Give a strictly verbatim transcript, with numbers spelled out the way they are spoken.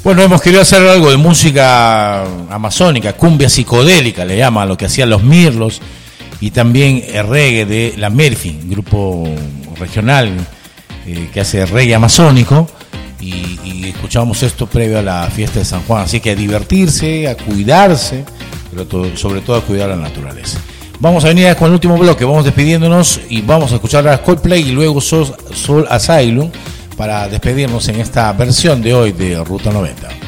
Bueno, hemos querido hacer algo de música amazónica, cumbia psicodélica, le llaman, lo que hacían los Mirlos, y también el reggae de la Murphy, grupo regional eh, que hace reggae amazónico, y, y escuchábamos esto previo a la fiesta de San Juan, así que a divertirse, a cuidarse, pero todo, sobre todo a cuidar la naturaleza. Vamos a venir con el último bloque, vamos despidiéndonos y vamos a escuchar a Coldplay y luego Soul Asylum para despedirnos en esta versión de hoy de Ruta noventa.